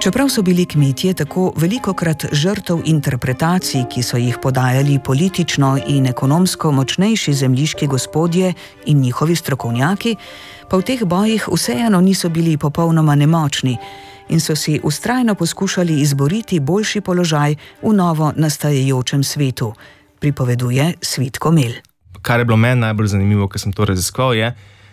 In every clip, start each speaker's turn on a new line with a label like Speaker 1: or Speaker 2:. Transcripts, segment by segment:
Speaker 1: Čeprav so bili kmetje tako velikokrat žrtev interpretacij, ki so jih podajali politično in ekonomsko močnejši zemljiški gospodje in njihovi strokovnjaki, pa v teh bojih vseeno niso bili popolnoma nemočni in so si vztrajno poskušali izboriti boljši položaj v novo nastajajočem svetu, pripoveduje Svit Komel.
Speaker 2: Kar je bilo meni najbolj zanimivo, ko sem to raziskal, je,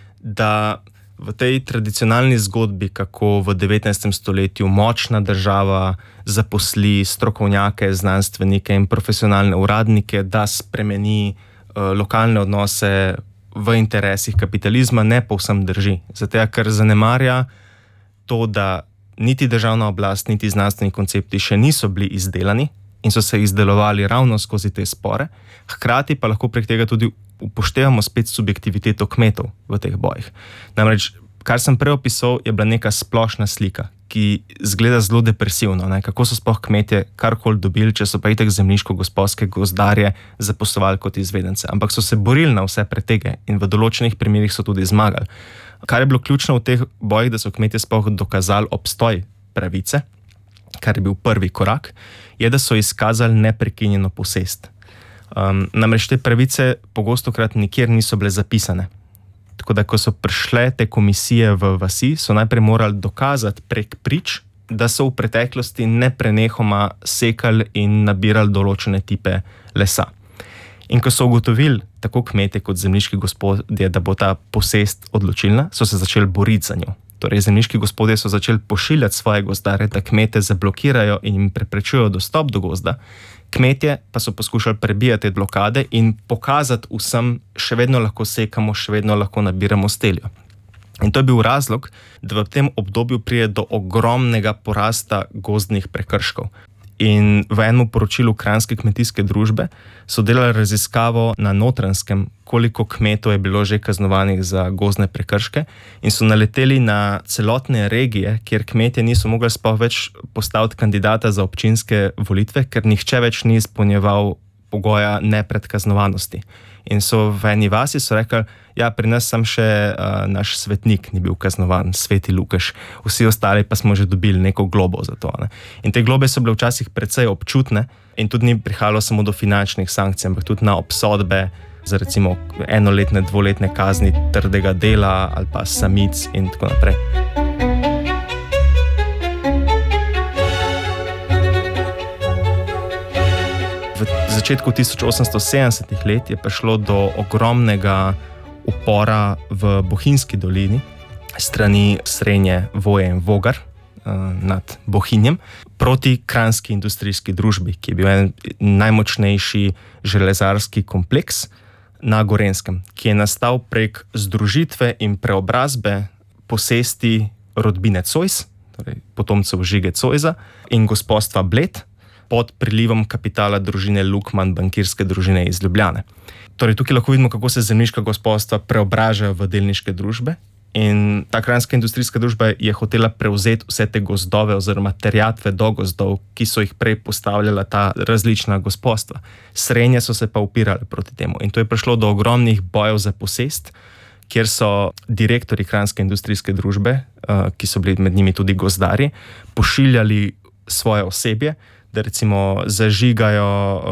Speaker 2: da v tej tradicionalni zgodbi, kako v 19. stoletju močna država zaposli strokovnjake, znanstvenike in profesionalne uradnike, da spremeni lokalne odnose v interesih kapitalizma, ne povsem drži. Zato, ker zanemarja to, da niti državna oblast, niti znanstveni koncepti še niso bili izdelani in so se izdelovali ravno skozi te spore, hkrati pa lahko prek tega tudi upoštevamo spet subjektiviteto kmetov v teh bojih. Namreč, kar sem prej opisal, je bila neka splošna slika, ki zgleda zelo depresivno, kako so sploh kmetje karkoli dobili, če so pa itak zemljiško-gospodske gozdarje zaposlovali kot izvedence. Ampak so se borili na vse pretege in v določenih primerih so tudi zmagali. Kar je bilo ključno v teh bojih, da so kmetje sploh dokazali obstoj pravice, kar je bil prvi korak, je, da so izkazali neprekinjeno posest. Namreč te pravice pogostokrat nikjer niso bile zapisane. Tako da, ko so prišle te komisije v vasi, so najprej morali dokazati prek prič, da so v preteklosti neprenehoma sekali in nabirali določene tipe lesa. In ko so ugotovili, tako kmetje kot zemljiški gospodje, da bo ta posest odločilna, so se začeli boriti za njo. Torej, zemljiški gospodje so začeli pošiljati svoje gozdare, da kmete zablokirajo in jim preprečujejo dostop do gozda. Kmetje pa so poskušali prebijati te blokade in pokazati vsem, še vedno lahko sekamo, še vedno lahko nabiramo steljo. In to je bil razlog, da v tem obdobju pride do ogromnega porasta gozdnih prekrškov. In v enem poročilu Kranjske kmetijske družbe so delali raziskavo na Notranjskem, koliko kmetov je bilo že kaznovanih za gozdne prekrške, in so naleteli na celotne regije, kjer kmetje niso mogli sploh več postaviti kandidata za občinske volitve, ker nihče več ni izpolnjeval pogoja nepredkaznovanosti. In so v eni vasi so rekli, ja, pri nas sam še naš svetnik ni bil kaznovan, Sveti Lukaš, vsi ostali pa smo že dobili neko globo za to. In te globe so bile včasih precej občutne in tudi ni prihajalo samo do finančnih sankcij, ampak tudi na obsodbe za recimo enoletne, dvoletne kazni trdega dela ali pa samic in tako naprej. V začetku 1870 let je prišlo do ogromnega upora v Bohinjski dolini strani Srenje, Voje in Vogar nad Bohinjem proti Kranjski industrijski družbi, ki je bil en najmočnejši železarski kompleks na Gorenjskem, ki je nastal prek združitve in preobrazbe posesti rodbine Zois, torej potomcev Žige Zoisa, in gospodstva Bled pod prilivom kapitala družine Lukman, bankirske družine iz Ljubljane. Torej, tukaj lahko vidimo, kako se zemljiška gospodstva preobražajo v delniške družbe, in ta Kranjska industrijska družba je hotela prevzeti vse te gozdove oziroma terjatve do gozdov, ki so jih prej postavljala ta različna gospodstva. Srenje so se pa upirale proti temu in to je prišlo do ogromnih bojev za posest, kjer so direktorji Kranjske industrijske družbe, ki so bili med njimi tudi gozdarji, pošiljali svoje osebje, da recimo zažigajo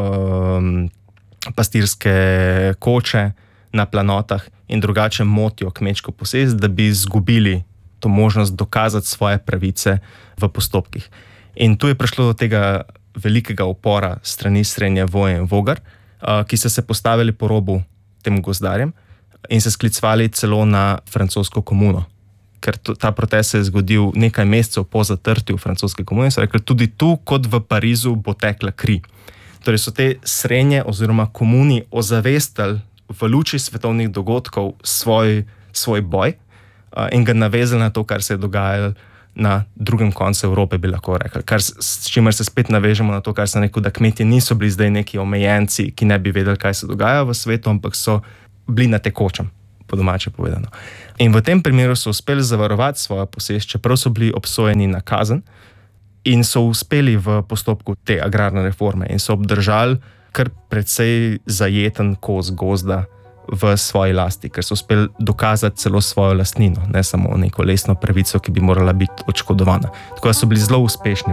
Speaker 2: pastirske koče na planotah in drugače motijo kmečko posest, da bi izgubili to možnost dokazati svoje pravice v postopkih. In tu je prišlo do tega velikega upora strani Srenje, Voje in Vogar, ki so se postavili po robu tem gozdarjem in se sklicvali celo na francosko komuno. Ker ta protest se je zgodil nekaj mesecev po zatrtju francoske komune, so rekli, tudi tu, kot v Parizu, bo tekla kri. Torej so te Srenje oziroma komuni ozavestili v luči svetovnih dogodkov svoj boj in ga navezali na to, kar se je dogajalo na drugem koncu Evrope, bi lahko rekli. S čimer se spet navežemo na to, kar sem rekel, da kmetje niso bili zdaj neki omejenci, ki ne bi vedeli, kaj se dogaja v svetu, ampak so bili na tekočem, po domače povedano. In v tem primeru so uspeli zavarovati svojo posest, čeprav so bili obsojeni na kazen, in so uspeli v postopku te agrarne reforme in so obdržali kar precej zajeten kos gozda v svoji lasti, ker so uspeli dokazati celo svojo lastnino, ne samo neko lesno pravico, ki bi morala biti odškodovana. Tako da so bili zelo uspešni.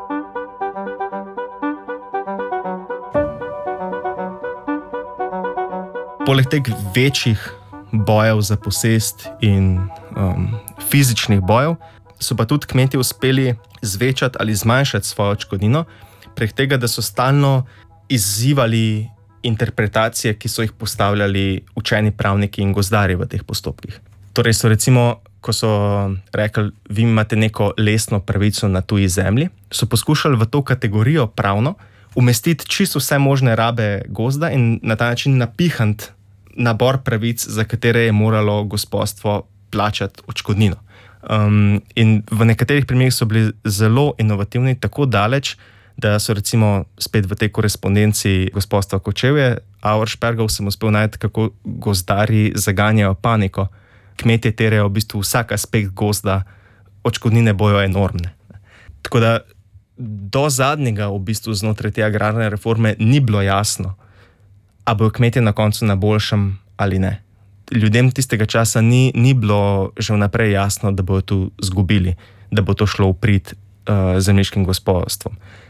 Speaker 2: Poleg teh večjih bojev za posest in fizičnih bojev, so pa tudi kmetje uspeli zvečati ali zmanjšati svojo odškodnino prek tega, da so stalno izzivali interpretacije, ki so jih postavljali učeni pravniki in gozdarji v teh postopkih. Torej so recimo, ko so rekli, vi imate neko lesno pravico na tuji zemlji, so poskušali v to kategorijo pravno umestiti čisto vse možne rabe gozda in na ta način napihati nabor pravic, za katere je moralo gospodstvo plačati odškodnino. In v nekaterih primerih so bili zelo inovativni, tako daleč, da so recimo spet v tej korespondenci gospodstva Kočevje, Auerspergov, sem uspel najti, kako gozdarji zaganjajo paniko. Kmetje terjajo v bistvu vsak aspekt gozda, odškodnine bojo enormne. Tako da do zadnjega v bistvu znotraj te agrarne reforme ni bilo jasno, a bojo kmetje na koncu na boljšem ali ne. Ljudem tistega časa ni bilo že vnaprej jasno, da bojo tu zgubili, da bo to šlo v prid zemljiškim gospodstvom.